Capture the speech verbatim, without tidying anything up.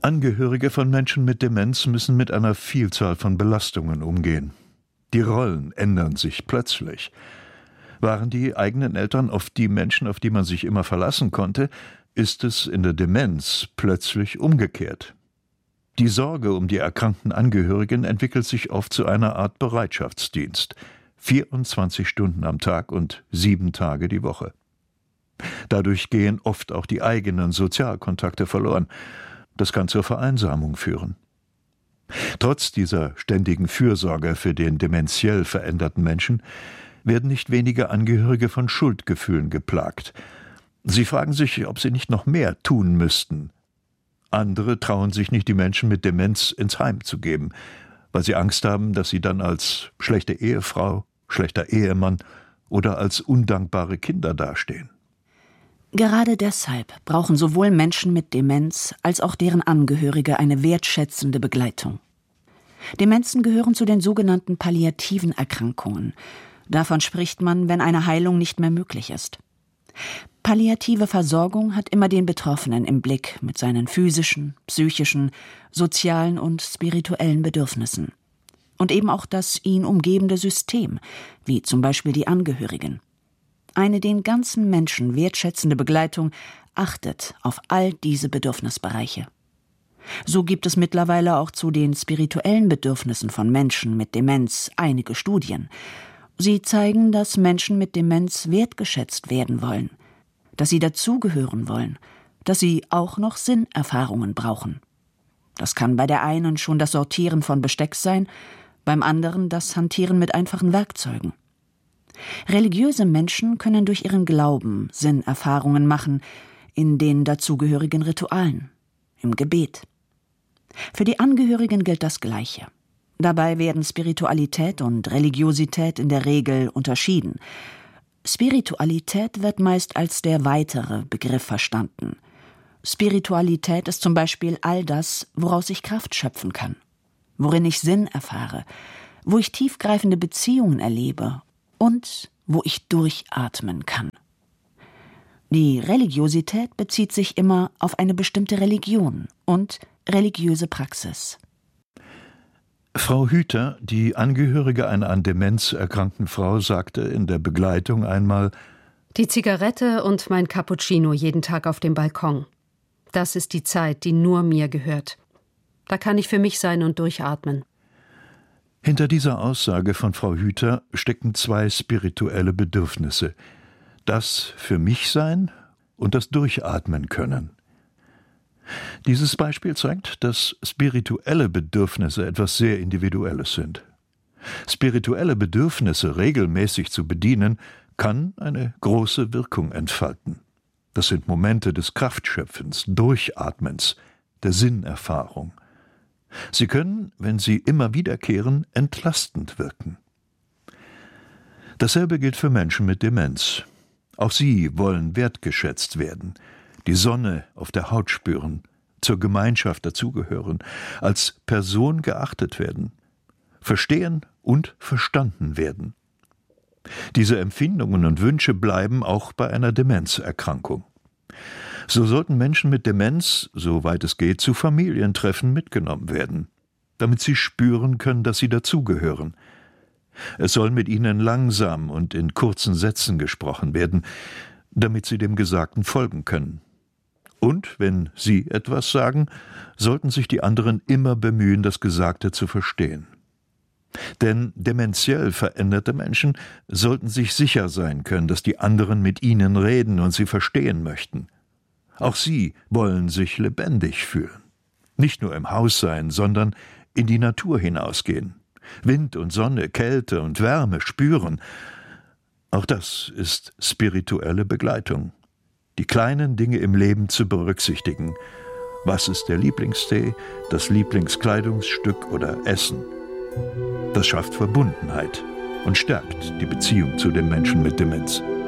Angehörige von Menschen mit Demenz müssen mit einer Vielzahl von Belastungen umgehen. Die Rollen ändern sich plötzlich. Waren die eigenen Eltern oft die Menschen, auf die man sich immer verlassen konnte, ist es in der Demenz plötzlich umgekehrt. Die Sorge um die erkrankten Angehörigen entwickelt sich oft zu einer Art Bereitschaftsdienst. vierundzwanzig Stunden am Tag und sieben Tage die Woche. Dadurch gehen oft auch die eigenen Sozialkontakte verloren. Das kann zur Vereinsamung führen. Trotz dieser ständigen Fürsorge für den dementiell veränderten Menschen werden nicht wenige Angehörige von Schuldgefühlen geplagt. Sie fragen sich, ob sie nicht noch mehr tun müssten. Andere trauen sich nicht, die Menschen mit Demenz ins Heim zu geben, weil sie Angst haben, dass sie dann als schlechte Ehefrau, schlechter Ehemann oder als undankbare Kinder dastehen. Gerade deshalb brauchen sowohl Menschen mit Demenz als auch deren Angehörige eine wertschätzende Begleitung. Demenzen gehören zu den sogenannten palliativen Erkrankungen. Davon spricht man, wenn eine Heilung nicht mehr möglich ist. Palliative Versorgung hat immer den Betroffenen im Blick mit seinen physischen, psychischen, sozialen und spirituellen Bedürfnissen. Und eben auch das ihn umgebende System, wie zum Beispiel die Angehörigen. Eine den ganzen Menschen wertschätzende Begleitung achtet auf all diese Bedürfnisbereiche. So gibt es mittlerweile auch zu den spirituellen Bedürfnissen von Menschen mit Demenz einige Studien. Sie zeigen, dass Menschen mit Demenz wertgeschätzt werden wollen, dass sie dazugehören wollen, dass sie auch noch Sinnerfahrungen brauchen. Das kann bei der einen schon das Sortieren von Besteck sein, beim anderen das Hantieren mit einfachen Werkzeugen. Religiöse Menschen können durch ihren Glauben Sinnerfahrungen machen, in den dazugehörigen Ritualen, im Gebet. Für die Angehörigen gilt das Gleiche. Dabei werden Spiritualität und Religiosität in der Regel unterschieden. Spiritualität wird meist als der weitere Begriff verstanden. Spiritualität ist zum Beispiel all das, woraus ich Kraft schöpfen kann, worin ich Sinn erfahre, wo ich tiefgreifende Beziehungen erlebe und wo ich durchatmen kann. Die Religiosität bezieht sich immer auf eine bestimmte Religion und religiöse Praxis. Frau Hüter, die Angehörige einer an Demenz erkrankten Frau, sagte in der Begleitung einmal: Die Zigarette und mein Cappuccino jeden Tag auf dem Balkon. Das ist die Zeit, die nur mir gehört. Da kann ich für mich sein und durchatmen. Hinter dieser Aussage von Frau Hüter stecken zwei spirituelle Bedürfnisse: das für mich sein und das Durchatmen können. Dieses Beispiel zeigt, dass spirituelle Bedürfnisse etwas sehr Individuelles sind. Spirituelle Bedürfnisse regelmäßig zu bedienen, kann eine große Wirkung entfalten. Das sind Momente des Kraftschöpfens, Durchatmens, der Sinnerfahrung. Sie können, wenn sie immer wiederkehren, entlastend wirken. Dasselbe gilt für Menschen mit Demenz. Auch sie wollen wertgeschätzt werden, die Sonne auf der Haut spüren, zur Gemeinschaft dazugehören, als Person geachtet werden, verstehen und verstanden werden. Diese Empfindungen und Wünsche bleiben auch bei einer Demenzerkrankung. So sollten Menschen mit Demenz, soweit es geht, zu Familientreffen mitgenommen werden, damit sie spüren können, dass sie dazugehören. Es soll mit ihnen langsam und in kurzen Sätzen gesprochen werden, damit sie dem Gesagten folgen können. Und, wenn sie etwas sagen, sollten sich die anderen immer bemühen, das Gesagte zu verstehen. Denn dementiell veränderte Menschen sollten sich sicher sein können, dass die anderen mit ihnen reden und sie verstehen möchten. Auch sie wollen sich lebendig fühlen. Nicht nur im Haus sein, sondern in die Natur hinausgehen. Wind und Sonne, Kälte und Wärme spüren. Auch das ist spirituelle Begleitung. Die kleinen Dinge im Leben zu berücksichtigen. Was ist der Lieblingstee, das Lieblingskleidungsstück oder Essen? Das schafft Verbundenheit und stärkt die Beziehung zu den Menschen mit Demenz.